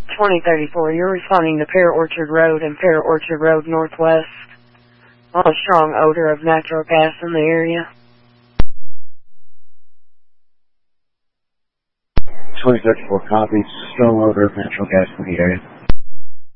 2034, you're responding to Pear Orchard Road and Pear Orchard Road Northwest. A strong odor of natural gas in the area. 2034 copies. Strong odor of natural gas in the area.